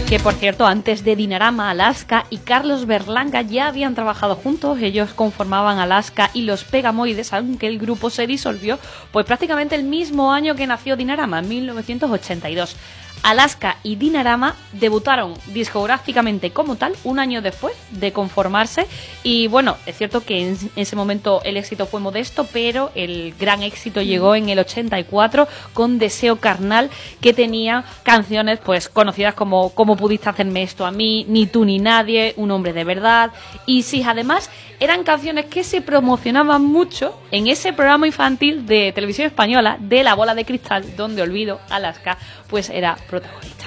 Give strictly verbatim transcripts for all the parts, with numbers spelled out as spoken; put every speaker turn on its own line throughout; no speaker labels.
Que por cierto, antes de Dinarama, Alaska y Carlos Berlanga ya habían trabajado juntos. Ellos conformaban Alaska y los Pegamoides, aunque el grupo se disolvió pues prácticamente el mismo año que nació Dinarama, en mil novecientos ochenta y dos. Alaska y Dinarama debutaron discográficamente como tal un año después de conformarse, y bueno, es cierto que en ese momento el éxito fue modesto, pero el gran éxito llegó en el ochenta y cuatro con Deseo Carnal, que tenía canciones pues conocidas como Cómo pudiste hacerme esto a mí, Ni tú ni nadie, Un hombre de verdad, y sí, además eran canciones que se promocionaban mucho en ese programa infantil de televisión española de La bola de cristal, donde Olvido, Alaska, pues era protagonista.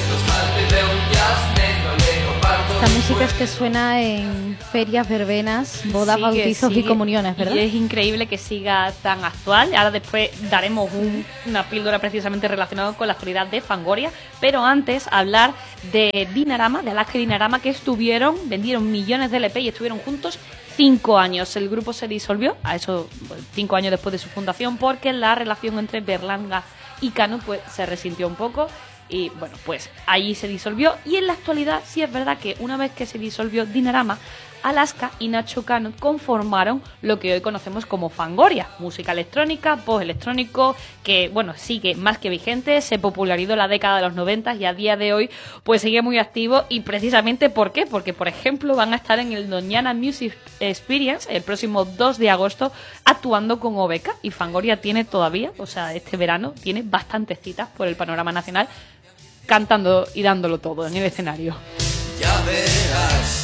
Esta música es que suena en ferias, verbenas, bodas, sigue, bautizos sigue, y comuniones, ¿verdad?
Y es increíble que siga tan actual. Ahora después daremos un, una píldora precisamente relacionada con la actualidad de Fangoria, pero antes hablar de Dinarama, de Alaska y Dinarama, que estuvieron, vendieron millones de L P y estuvieron juntos cinco años. El grupo se disolvió, a eso cinco años después de su fundación, porque la relación entre Berlanga y Cano pues se resintió un poco. Y bueno, pues ahí se disolvió. Y en la actualidad sí es verdad que una vez que se disolvió Dinarama, Alaska y Nacho Cano conformaron lo que hoy conocemos como Fangoria, música electrónica, post-electrónico, que bueno, sigue más que vigente, se popularizó en la década de los noventa y a día de hoy pues sigue muy activo. Y precisamente ¿por qué? Porque por ejemplo van a estar en el Doñana Music Experience el próximo dos de agosto actuando con Obeca, y Fangoria tiene todavía, o sea, este verano tiene bastantes citas por el panorama nacional, cantando y dándolo todo en el escenario.
Ya verás.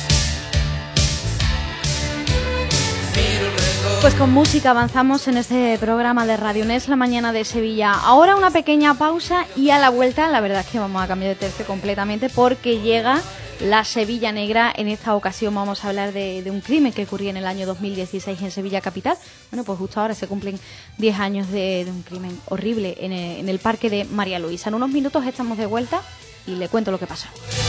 Pues con música avanzamos en este programa de Radio Nes, la mañana de Sevilla. Ahora una pequeña pausa y a la vuelta, la verdad es que vamos a cambiar de tercio completamente porque llega la Sevilla Negra. En esta ocasión vamos a hablar de, de un crimen que ocurrió en el año dos mil dieciséis en Sevilla capital. Bueno, pues justo ahora se cumplen diez años de, de un crimen horrible en el, en el parque de María Luisa. En unos minutos estamos de vuelta y le cuento lo que pasó.